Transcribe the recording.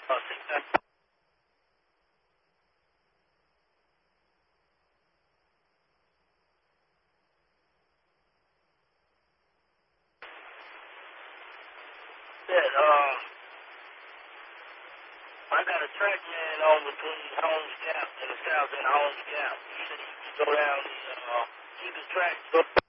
I got a track man on between Holmes Gap and the South and Holmes Gap. He said he could go down and keep his track.